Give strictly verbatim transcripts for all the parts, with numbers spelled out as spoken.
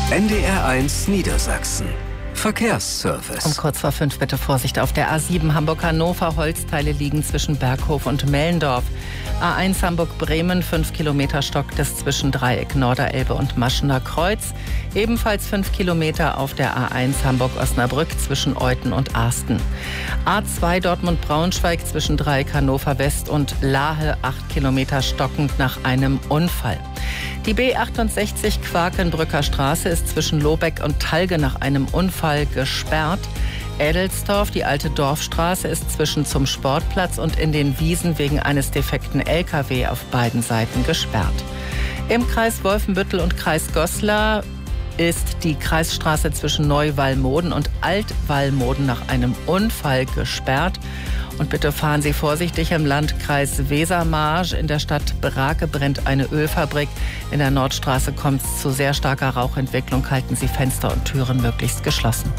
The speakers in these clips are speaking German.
N D R eins Niedersachsen. Verkehrsservice. Um kurz vor fünf bitte Vorsicht auf der A sieben Hamburg-Hannover. Holzteile liegen zwischen Berghof und Mellendorf. A eins Hamburg-Bremen, fünf Kilometer stockt es zwischen Dreieck Norderelbe und Maschener Kreuz. Ebenfalls fünf Kilometer auf der A eins Hamburg-Osnabrück zwischen Euthen und Arsten. A zwei Dortmund-Braunschweig zwischen Dreieck Hannover West und Lahe, acht Kilometer stockend nach einem Unfall. Die B achtundsechzig Quakenbrücker Straße ist zwischen Lobeck und Talge nach einem Unfall gesperrt. Edelsdorf, die alte Dorfstraße, ist zwischen zum Sportplatz und in den Wiesen wegen eines defekten L K W auf beiden Seiten gesperrt. Im Kreis Wolfenbüttel und Kreis Goslar ist die Kreisstraße zwischen Neuwallmoden und Altwallmoden nach einem Unfall gesperrt. Und bitte fahren Sie vorsichtig im Landkreis Wesermarsch. In der Stadt Brake brennt eine Ölfabrik. In der Nordstraße kommt es zu sehr starker Rauchentwicklung. Halten Sie Fenster und Türen möglichst geschlossen.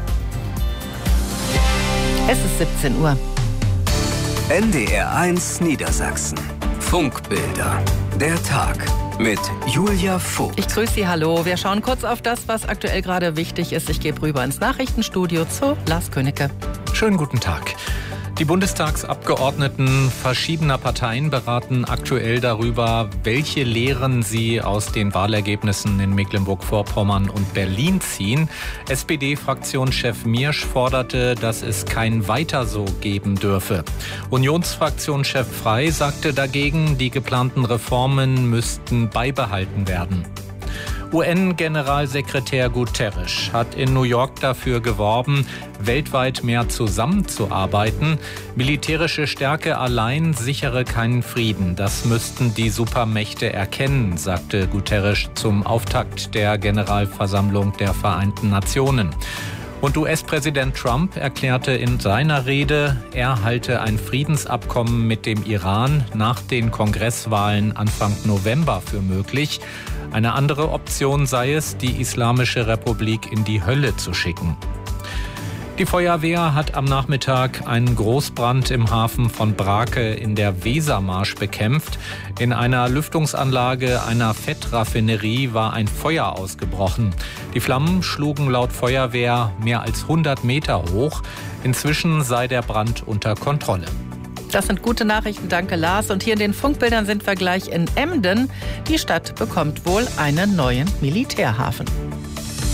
Es ist siebzehn Uhr. N D R eins Niedersachsen. Funkbilder. Der Tag mit Julia Vogt. Ich grüße Sie, hallo. Wir schauen kurz auf das, was aktuell gerade wichtig ist. Ich gebe rüber ins Nachrichtenstudio zu Lars Königke. Schönen guten Tag. Die Bundestagsabgeordneten verschiedener Parteien beraten aktuell darüber, welche Lehren sie aus den Wahlergebnissen in Mecklenburg-Vorpommern und Berlin ziehen. S P D-Fraktionschef Miersch forderte, dass es kein Weiter so geben dürfe. Unionsfraktionschef Frey sagte dagegen, die geplanten Reformen müssten beibehalten werden. U N-Generalsekretär Guterres hat in New York dafür geworben, weltweit mehr zusammenzuarbeiten. Militärische Stärke allein sichere keinen Frieden. Das müssten die Supermächte erkennen, sagte Guterres zum Auftakt der Generalversammlung der Vereinten Nationen. Und U S-Präsident Trump erklärte in seiner Rede, er halte ein Friedensabkommen mit dem Iran nach den Kongresswahlen Anfang November für möglich. Eine andere Option sei es, die Islamische Republik in die Hölle zu schicken. Die Feuerwehr hat am Nachmittag einen Großbrand im Hafen von Brake in der Wesermarsch bekämpft. In einer Lüftungsanlage einer Fettraffinerie war ein Feuer ausgebrochen. Die Flammen schlugen laut Feuerwehr mehr als hundert Meter hoch. Inzwischen sei der Brand unter Kontrolle. Das sind gute Nachrichten, danke Lars. Und hier in den Funkbildern sind wir gleich in Emden. Die Stadt bekommt wohl einen neuen Militärhafen.